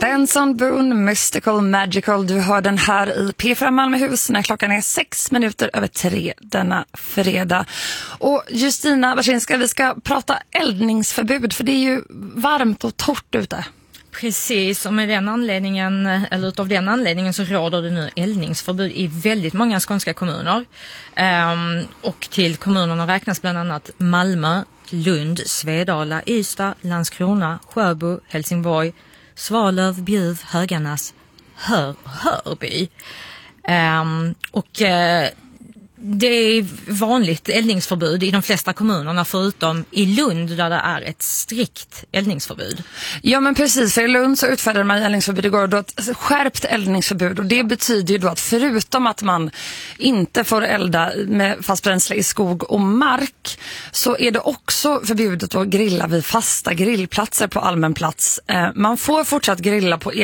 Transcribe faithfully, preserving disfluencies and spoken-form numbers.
Benson Boone, Mystical Magical. Du hör den här i P fyra Malmöhus när klockan är sex minuter över tre denna fredag. Och Justina Warszynska, vi ska prata eldningsförbud, för det är ju varmt och torrt ute. Precis, och med den anledningen, eller utav den anledningen så råder det nu eldningsförbud i väldigt många skånska kommuner. Um, och till kommunerna räknas bland annat Malmö, Lund, Svedala, Ystad, Landskrona, Sjöbo, Helsingborg, Svalöv, Bjuv, Höganäs, Hör, Hörby. Um, och uh, det är vanligt eldningsförbud i de flesta kommunerna förutom i Lund där det är ett strikt eldningsförbud. Ja, men precis, för i Lund så utfärdade man eldningsförbud igår, då ett skärpt eldningsförbud, och det betyder ju då att förutom att man inte får elda med fast bränsle i skog och mark, så är det också förbjudet att grilla vid fasta grillplatser på allmän plats. Man får fortsatt grilla på